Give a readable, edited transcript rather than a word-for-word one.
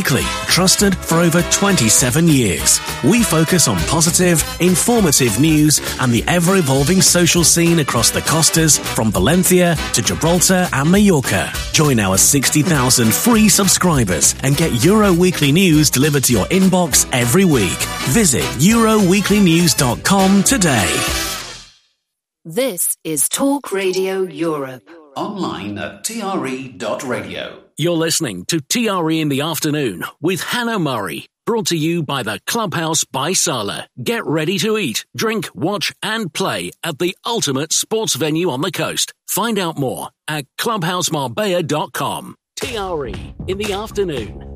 Weekly, trusted for over 27 years. We focus on positive, informative news and the ever-evolving social scene across the costas from Valencia to Gibraltar and Mallorca. Join our 60,000 free subscribers and get Euro Weekly News delivered to your inbox every week. Visit euroweeklynews.com today. This is Talk Radio Europe. Online at tre.radio. You're listening to TRE in the Afternoon with Hannah Murray. Brought to you by the Clubhouse by Sala. Get ready to eat, drink, watch and play at the ultimate sports venue on the coast. Find out more at clubhousemarbella.com. TRE in the Afternoon.